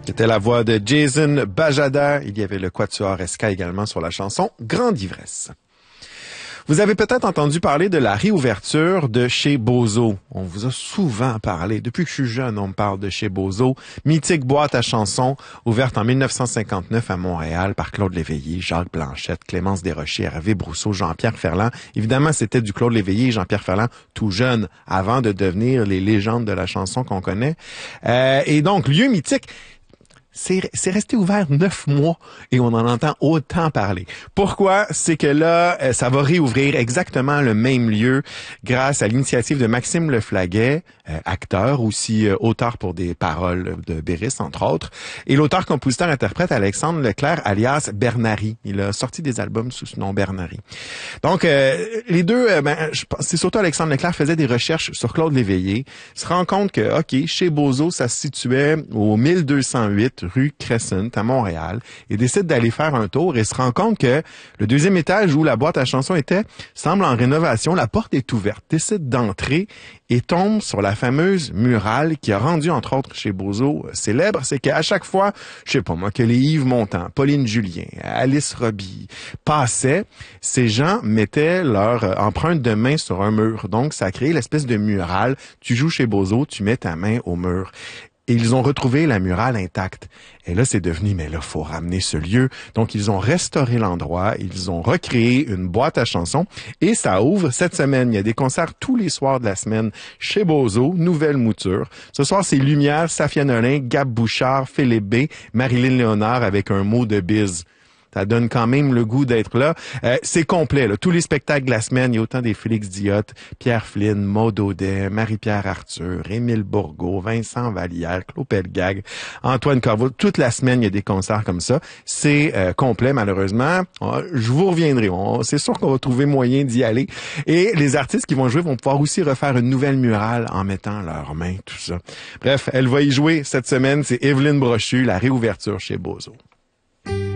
C'était la voix de Jason Bajada. Il y avait le Quatuor Esca également sur la chanson Grande Ivresse. Vous avez peut-être entendu parler de la réouverture de chez Bozo. On vous a souvent parlé. Depuis que je suis jeune, on me parle de chez Bozo. Mythique boîte à chansons, ouverte en 1959 à Montréal par Claude Léveillé, Jacques Blanchette, Clémence Desrochers, Hervé Brousseau, Jean-Pierre Ferland. Évidemment, c'était du Claude Léveillé et Jean-Pierre Ferland tout jeune, avant de devenir les légendes de la chanson qu'on connaît. Et donc, lieu mythique. C'est resté ouvert 9 mois et on en entend autant parler. Pourquoi? C'est que là, ça va réouvrir exactement le même lieu grâce à l'initiative de Maxime Leflaguet, acteur, aussi auteur pour des paroles de Béris, entre autres, et l'auteur-compositeur-interprète Alexandre Leclerc, alias Bernary. Il a sorti des albums sous ce nom Bernary. Donc, les deux, je pense, c'est surtout Alexandre Leclerc faisait des recherches sur Claude Léveillé, se rend compte que, OK, chez Bozo, ça se situait au 1208 rue Crescent à Montréal, et décide d'aller faire un tour et se rend compte que le deuxième étage où la boîte à chansons était semble en rénovation, la porte est ouverte, décide d'entrer et tombe sur la fameuse murale qui a rendu entre autres chez Bozo célèbre. C'est qu'à chaque fois, je sais pas moi, que les Yves Montand, Pauline Julien, Alice Roby passaient, ces gens mettaient leur empreinte de main sur un mur. Donc ça a créé l'espèce de murale. Tu joues chez Bozo, tu mets ta main au mur. Et ils ont retrouvé la murale intacte. Et là, c'est devenu, mais là, faut ramener ce lieu. Donc, ils ont restauré l'endroit, ils ont recréé une boîte à chansons et ça ouvre cette semaine. Il y a des concerts tous les soirs de la semaine chez Bozo, nouvelle mouture. Ce soir, c'est Lumière, Safia Nolin, Gab Bouchard, Philippe B, Marilyn Léonard avec un mot de bise. Ça donne quand même le goût d'être là. C'est complet, là. Tous les spectacles de la semaine, il y a autant des Félix Diot, Pierre Flynn, Maud Audet, Marie-Pierre Arthur, Émile Bourgault, Vincent Vallière, Claude Pelgag, Antoine Corveau. Toute la semaine, il y a des concerts comme ça. C'est complet, malheureusement. Je vous reviendrai. C'est sûr qu'on va trouver moyen d'y aller. Et les artistes qui vont jouer vont pouvoir aussi refaire une nouvelle murale en mettant leurs mains, tout ça. Bref, elle va y jouer cette semaine. C'est Evelyne Brochu, la réouverture chez Bozo.